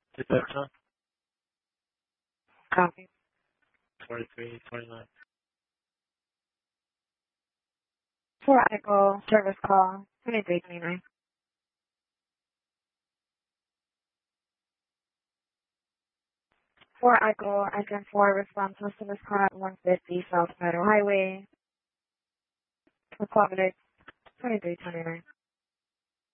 Detection, Copy. 4329. 4 Echo, service call, 2329. 4 Echo, engine 4, response to service call at 150 South Meadow Highway, Republic, 2329.